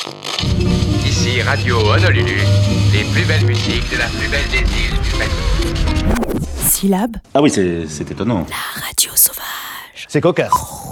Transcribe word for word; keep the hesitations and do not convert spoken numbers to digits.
Ici Radio Honolulu, les plus belles musiques de la plus belle des îles du Pacifique. Syllabe. Ah oui, c'est, c'est étonnant. La radio sauvage. C'est cocasse.